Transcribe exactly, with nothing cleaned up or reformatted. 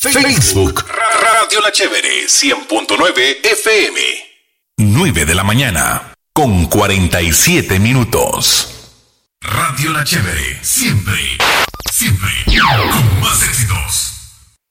Facebook, Radio La Chévere, cien punto nueve F M. nueve de la mañana, con cuarenta y siete minutos. Radio La Chévere, siempre, siempre, con más éxito.